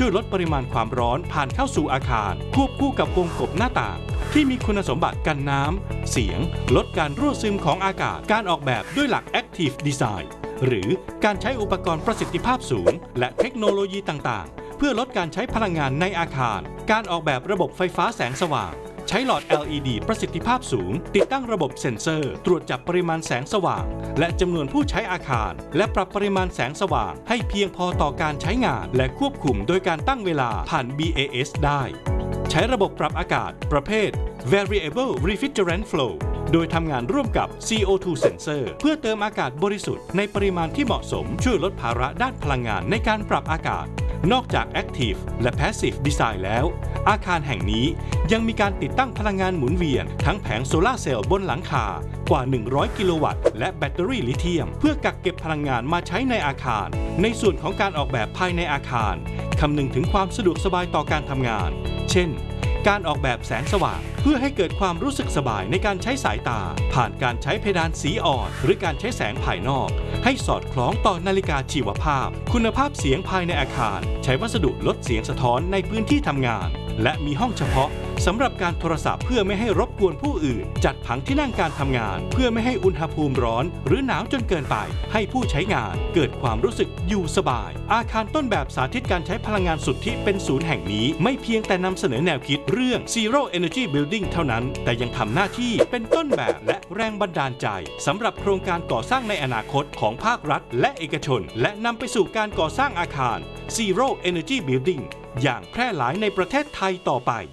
ช่วยลดปริมาณความร้อนผ่านเข้าสู่อาคารควบคู่กับวงกบหน้าต่างที่มีคุณสมบัติกันน้ำเสียงลดการรั่วซึมของอากาศการออกแบบด้วยหลัก Active Design หรือการใช้อุปกรณ์ประสิทธิภาพสูงและเทคโนโลยีต่างๆเพื่อลดการใช้พลังงานในอาคารการออกแบบระบบไฟฟ้าแสงสว่างใช้หลอด LED ประสิทธิภาพสูงติดตั้งระบบเซ็นเซอร์ตรวจจับปริมาณแสงสว่างและจำนวนผู้ใช้อาคารและปรับปริมาณแสงสว่างให้เพียงพอต่อการใช้งานและควบคุมโดยการตั้งเวลาผ่าน BAS ได้ใช้ระบบปรับอากาศประเภท Variable Refrigerant Flow โดยทำงานร่วมกับ CO2 Sensor เพื่อเติมอากาศบริสุทธิ์ในปริมาณที่เหมาะสมช่วยลดภาระด้านพลังงานในการปรับอากาศนอกจาก Active และ Passive Design แล้วอาคารแห่งนี้ยังมีการติดตั้งพลังงานหมุนเวียนทั้งแผงโซลาร์เซลล์บนหลังคากว่า100กิโลวัตต์และแบตเตอรี่ลิเธียมเพื่อกักเก็บพลังงานมาใช้ในอาคารในส่วนของการออกแบบภายในอาคารคำนึงถึงความสะดวกสบายต่อการทำงานเช่นการออกแบบแสงสว่างเพื่อให้เกิดความรู้สึกสบายในการใช้สายตาผ่านการใช้เพดานสีอ่อนหรือการใช้แสงภายนอกให้สอดคล้องต่อนาฬิกาชีวภาพคุณภาพเสียงภายในอาคารใช้วัสดุลดเสียงสะท้อนในพื้นที่ทำงานและมีห้องเฉพาะสำหรับการโทรศัพท์เพื่อไม่ให้รบกวนผู้อื่นจัดผังที่นั่งการทำงานเพื่อไม่ให้อุณหภูมิร้อนหรือหนาวจนเกินไปให้ผู้ใช้งานเกิดความรู้สึกอยู่สบายอาคารต้นแบบสาธิตการใช้พลังงานสุทธิเป็นศูนย์แห่งนี้ไม่เพียงแต่นำเสนอแนวคิดเรื่อง Zero Energy Building เท่านั้นแต่ยังทำหน้าที่เป็นต้นแบบและแรงบันดาลใจสำหรับโครงการก่อสร้างในอนาคตของภาครัฐและเอกชนและนำไปสู่การก่อสร้างอาคาร Zero Energy Building อย่างแพร่หลายในประเทศไทยต่อไป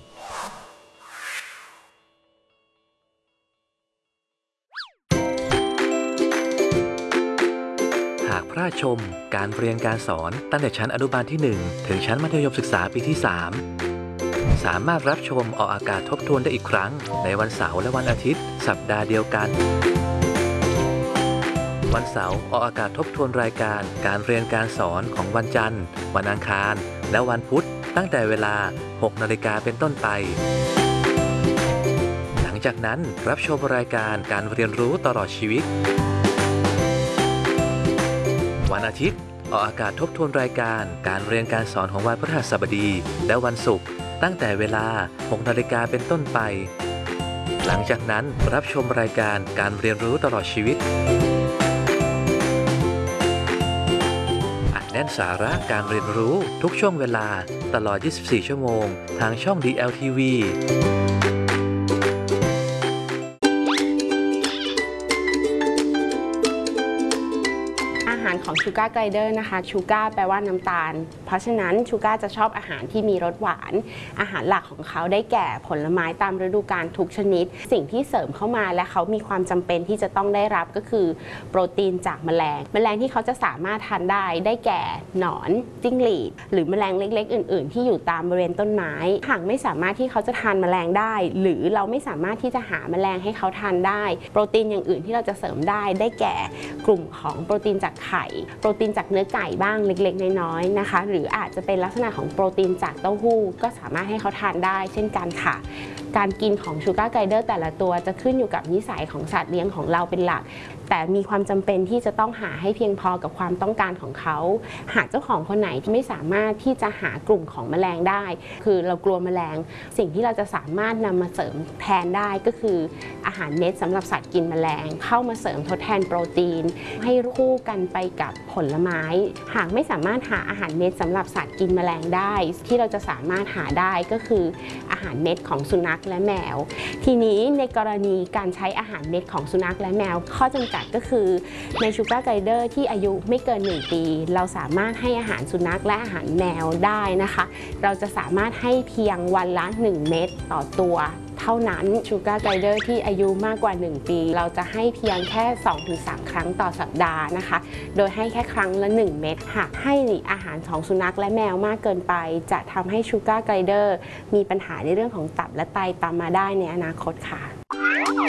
หากพลาดชมการเรียนการสอนตั้งแต่ชั้นอนุบาลที่ 1 ถึงชั้นมัธยมศึกษาปีที่ 3 สามารถรับชมออกอากาศทบทวนได้อีกครั้งในวันเสาร์และวันอาทิตย์สัปดาห์เดียวกันวันเสาร์ออกอากาศทบทวนรายการการเรียนการสอนของวันจันทร์วันอังคารและวันพุธตั้งแต่เวลา 6 นาฬิกาเป็นต้นไปหลังจากนั้นรับชมรายการการเรียนรู้ตลอดชีวิตวันอาทิตย์ออกอากาศทบทวนรายการการเรียนการสอนของวันพฤหัสบดีและวันศุกร์ตั้งแต่เวลา 6 นาฬิกาเป็นต้นไปหลังจากนั้นรับชมรายการการเรียนรู้ตลอดชีวิตอัดแน่นสาระการเรียนรู้ทุกช่วงเวลาตลอด 24 ชั่วโมงทางช่อง DLTV ของชูการ์ไกลเดอร์นะคะชูการ์แปลว่าน้ำตาลเพราะฉะนั้นชูการ์จะชอบอาหารที่มีรสหวานอาหารหลักของเขาได้แก่ผลไม้ตามฤดูกาลทุกชนิดสิ่งที่เสริมเข้ามาและเขามีความจำเป็นที่จะต้องได้รับก็คือโปรตีนจากแมลงที่เขาจะสามารถทานได้แก่หนอนจิ้งหรีดหรือแมลงเล็กๆอื่นๆที่อยู่ตามบริเวณต้นไม้หากไม่สามารถที่เขาจะทานแมลงได้หรือเราไม่สามารถที่จะหาแมลงให้เขาทานได้โปรตีนอย่างอื่นที่เราจะเสริมได้แก่กลุ่มของโปรตีนจากไข่โปรตีนจากเนื้อไก่บ้างเล็กๆน้อยๆนะคะหรืออาจจะเป็นลักษณะของโปรตีนจากเต้าหู้ก็สามารถให้เขาทานได้เช่นกันค่ะการกินของชูการ์ไกลเดอร์แต่ละตัวจะขึ้นอยู่กับนิสัยของสัตว์เลี้ยงของเราเป็นหลักแต่มีความจำเป็นที่จะต้องหาให้เพียงพอกับความต้องการของเขาหากเจ้าของคนไหนที่ไม่สามารถที่จะหากลุ่มของแมลงได้คือเรากลัวแมลงสิ่งที่เราจะสามารถนำมาเสริมแทนได้ก็คืออาหารเม็ดสำหรับสัตว์กินแมลงเข้ามาเสริมทดแทนโปรตีนให้คู่กันไปกับผลไม้หากไม่สามารถหาอาหารเม็ดสำหรับสัตว์กินแมลงได้ที่เราจะสามารถหาได้ก็คืออาหารเม็ดของสุนัขและแมวทีนี้ในกรณีการใช้อาหารเม็ดของสุนัขและแมวข้อจำกัดก็คือในชูการ์ไกลเดอร์ที่อายุไม่เกิน1 ปีเราสามารถให้อาหารสุนัขและอาหารแมวได้นะคะเราจะสามารถให้เพียงวันละ1 เม็ดต่อตัวเท่านั้นชูการ์ไกลเดอร์ที่อายุมากกว่า1 ปีเราจะให้เพียงแค่ 2-3 ครั้งต่อสัปดาห์นะคะโดยให้แค่ครั้งละ1 เม็ดหากให้อาหารของสุนัขและแมวมากเกินไปจะทำให้ชูการ์ไกลเดอร์มีปัญหาในเรื่องของตับและไตตามมาได้ในอนาคตค่ะ